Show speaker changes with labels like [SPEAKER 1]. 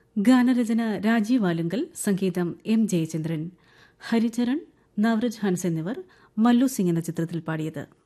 [SPEAKER 1] ഗാനരചന രാജീവ് ആലുങ്കൽ, സംഗീതം എം ജയചന്ദ്രൻ. ഹരിചരൺ, നവ്രജ് ഹൻസ് എന്നിവർ മല്ലു സിംഗ് എന്ന ചിത്രത്തിൽ പാടിയത്.